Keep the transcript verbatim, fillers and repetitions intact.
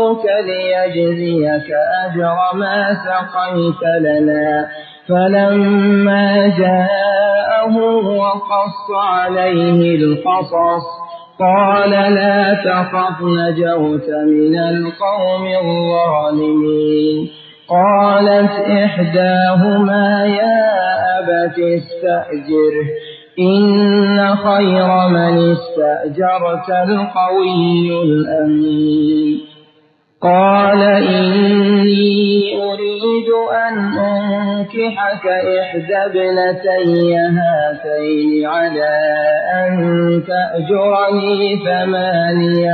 ليجزيك أجر ما سقيت لنا. فلما جاءه وقص عليه القصص قال لا تخف نجوت من القوم الظالمين. قالت إحداهما يا أبت استأجره إن خير من استأجرت القوي الأمين. قال إني أريد أن أنكحك إحدى ابنتي هاتين على أن تأجرني ثمانية